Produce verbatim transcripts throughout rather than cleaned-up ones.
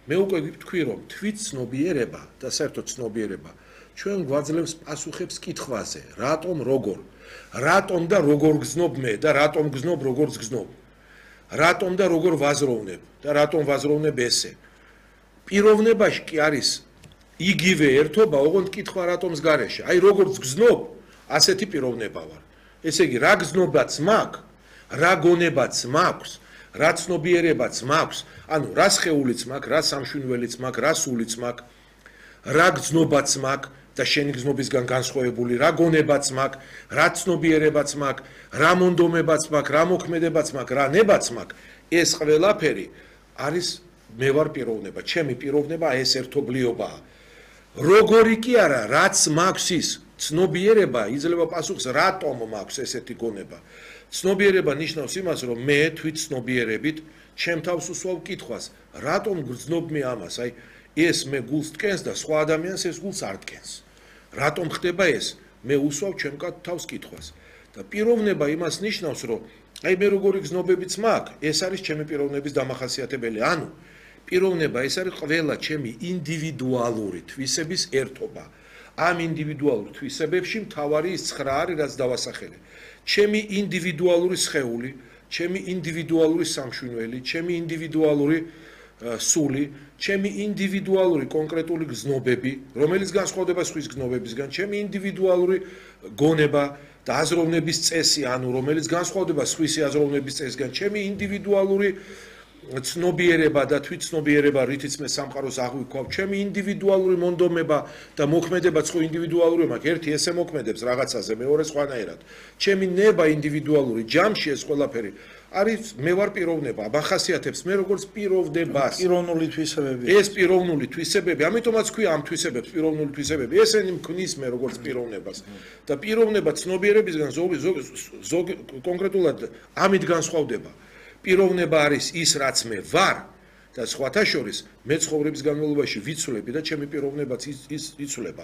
მე უკვე ვთქვი რომ თვით ცნობიერება და საერთოდ ცნობიერება ჩვენ გვაძლევს პასუხებს კითხვაზე რატომ როგორ რატომ და როგორ გზნობ მე და რატომ გზნობ როგორ გზნობ რატომ და როგორ ვაზროვნებ და რატომ ვაზროვნებ ესე პიროვნებაში კი არის იგივე ერთობა ოღონდ კითხვა რატომს გარეშე აი როგორც გზნობ ასეთი პიროვნება ვარ ესე იგი რა გზნობაც მაქვს რა გონებაც მაქვს რა ცნობიერებაც მაქვს ანუ რა სხეულიც მაქვს რა სამშვენველიც მაქვს რა სულიც მაქვს რა გზნობაც მაქვს და შენი გზნობისგან განსხვავებული რა გონებაც მაქვს რა ცნობიერებაც მაქვს რა მონდომებაც მაქვს რა მოქმედებაც მაქვს რა ნებაც მაქვს ეს ყველაფერი არის მე ვარ პიროვნება ჩემი პიროვნება ეს ერთობლიობაა როგორი კი არა რაც მაქვს ის ცნობიერება იძლევა პასუხს რატომ მაქვს ესეთი გონება ცნობიერება ნიშნავს იმას რომ მე თვით ცნობიერებით ჩემ თავს უსვავ კითხვას რატომ გრძნობ მე ამას აი ეს მე გულს ткენს და სხვა ადამიანს ეს გულს არ ткენს რატომ ხდება ეს მე უსვავ ჩემ თავს კითხვას და პიროვნება იმას ნიშნავს რომ აი მე როგორი გზნობებიც მაქვს ეს არის ჩემი პიროვნების დამახასიათებელი ანუ პიროვნება ეს არის ყველა ჩემი ინდივიდუალური თვისების ერთობა ამ ინდივიდუალურ თვისებებში მთავარი ის ცხრა არის რაც დავასახელე ჩემი ინდივიდუალური სხეული ჩემი ინდივიდუალური სამშვენველი ჩემი ინდივიდუალური სული ჩემი ინდივიდუალური კონკრეტული გზნობები რომელიც განსხვავდება სხვის გზნობებისგან ჩემი ინდივიდუალური გონება და აზროვნების წესი ანუ რომელიც განსხვავდება სხვისი აზროვნების წესისგან ჩემი ინდივიდუალური ცნობიერება და თვითცნობიერება რითიც მე სამყაროს აღვიქვავ ჩემი ინდივიდუალური მონდომება და მოქმედება ხო ინდივიდუალური მაქვს ერთი ესე მოქმედებს რაღაცაზე მეორე სხვანაირად ჩემი ნება ინდივიდუალური ჯამში ეს ყველაფერი არის მე ვარ პიროვნება ახასიათებს მე როგორც პიროვნებას პიროვნული თვისებები ეს პიროვნული თვისებები ამიტომაც ქვია ამ თვისებებს პიროვნული თვისებები ესენი მქმნის მე როგორც პიროვნებას და პიროვნება ცნობიერებისგან ზოგი ზოგი კონკრეტულად ამით განსხვავდება პიროვნება არის ის რაც მე ვარ და სხვათა შორის მე ცხოვრების განმავლობაში ვიცვლები და ჩემი პიროვნებაც იცვლება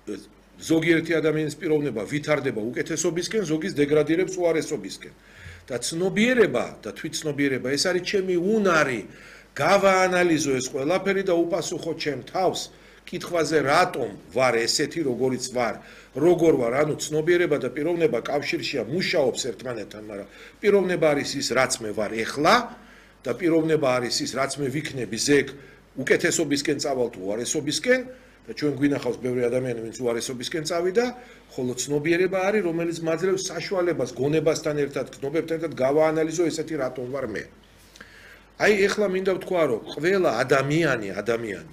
ზოგიერთი ადამიანის პიროვნება ვითარდება უკეთესობისკენ ზოგის დეგრადირებს უარესობისკენ და ცნობიერება და თვითცნობიერება ეს არის ჩემი უნარი გავაანალიზო ეს ყველაფერი და უპასუხო ჩემ თავს კითხვაზე რატომ ვარ ესეთი როგორიც ვარ როგორ ვარ ანუ ცნობიერება და პიროვნება კავშირშია მუშაობს ერთმანეთთან მაგრამ პიროვნება არის ის რაც მე ვარ ეხლა და პიროვნება არის ის რაც მე ვიქნები ზეგ უკეთესობისკენ წავალ თუ უარესობისკენ და ჩვენ გვინახავს ბევრი ადამიანი ვინც უარესობისკენ წავიდა ხოლო ცნობიერება არის რომელიც მაძლევს საშუალებას გონებასთან ერთად გნობებთან ერთად გავაანალიზო ესეთი რატომ ვარ მე აი ეხლა მინდა ვთქვა რომ ყველა ადამიანი ადამიანი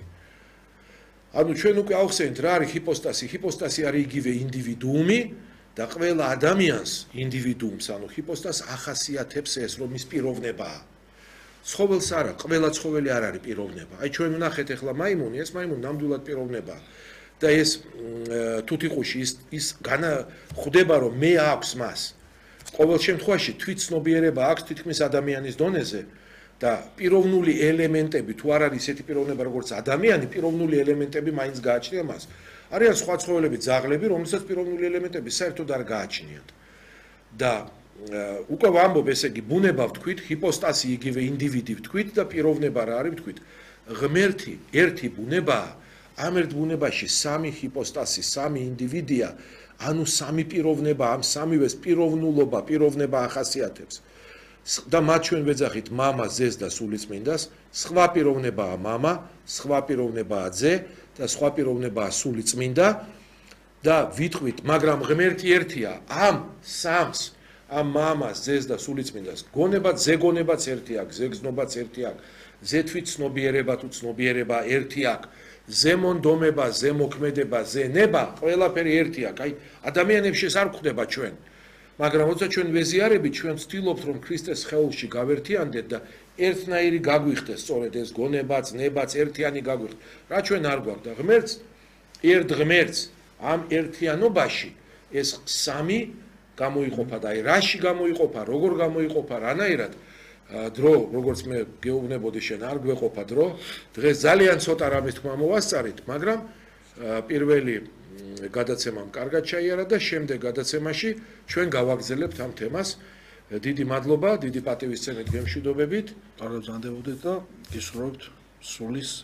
ანუ ჩვენ უკვე ავხსენეთ რა არის ჰიპოსტასი ჰიპოსტასი არის იგივე ინდივიდუუმი და ყველა ადამიანს ინდივიდუუმს ანუ ჰიპოსტას ახასიათებს ეს რომ ის პიროვნებაა ცხოველს არა ყველა ცხოველი არ არის პიროვნება აი ჩვენ ვნახეთ ახლა მაიმუნი ეს მაიმუნი ნამდვილად პიროვნებაა და ეს თუთიყუში ის ის განა ხვდება რომ მე აქვს მას ყოველ შემთხვევაში თვითცნობიერება აქვს თითქმის ადამიანის დონეზე და პიროვნული ელემენტები თუ არ არის ესეთი პიროვნება როგორც ადამიანი პიროვნული ელემენტები მაინც გააჩნია მას არიან სხვა ცხოველები ძაღლები რომელსაც პიროვნული ელემენტები საერთოდ არ გააჩნიათ და უკვე ვამბობ ესე იგი ბუნება ვთქვით ჰიპოსტასი იგივე ინდივიდი ვთქვით და პიროვნება რა არის ვთქვით ღმერთი ერთი ბუნებაა ამ ერთ ბუნებაში სამი ჰიპოსტასი სამი ინდივიდია ანუ სამი პიროვნება ამ სამივეს პიროვნულობა პიროვნება ახასიათებს და მათ ჩვენ ვეძახით მამა ზეს და სულიწმინდას სხვა პიროვნებაა მამა სხვა პიროვნებაა ძე და სხვა პიროვნებაა სულიწმინდა და ვიტყვით მაგრამ ღმერთი ერთია ამ სამს ამ მამას ზეს და სულიწმინდას გონება ზეგონებაც ერთი აქვს ზეგზნობაც ერთი აქვს ზეთვითცნობიერება თუ ცნობიერება ერთი აქვს ზემონდომება ზემოქმედება ზენება ყველაფერი ერთი აქვს აი ადამიანებში ეს არ გვხვდება ჩვენ მაგრამ როცა ჩვენ ვეზიარებით ჩვენ ვცდილობთ რომ ქრისტეს სხეულში გავერთიანდეთ და ერთნაირი გაგვიხდეს სწორედ ეს გონებაც ნებაც ერთიანი გაგვიხდეს რა ჩვენ არ გვაქვს და ღმერთს ერთ ღმერთს ამ ერთიანობაში ეს სამი გამოიყოფა და აი რაში გამოიყოფა როგორ გამოიყოფა რანაირად დრო როგორც მე გეუბნებოდი შენ არ გვეყოფა დრო დღეს ძალიან ცოტა რამის თქმა მოვასწარით მაგრამ პირველი გადაცემამ კარგად ჩაიარა და შემდეგ გადაცემაში ჩვენ გავაგრძელებთ ამ თემას დიდი მადლობა დიდი პატივისცემით გემშვიდობებით კარგად ვზანდებოდეთ და გისურვებთ სულის